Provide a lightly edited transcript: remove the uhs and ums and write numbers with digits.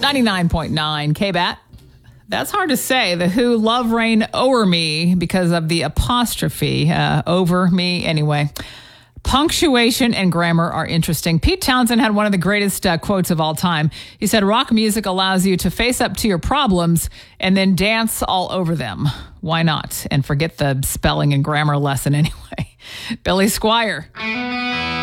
99.9 KBAT. That's hard to say. The Who love reign o'er me because of the apostrophe over me. Anyway, punctuation and grammar are interesting. Pete Townsend had one of the greatest quotes of all time. He said, rock music allows you to face up to your problems and then dance all over them. Why not? And forget the spelling and grammar lesson anyway. Billy Squier.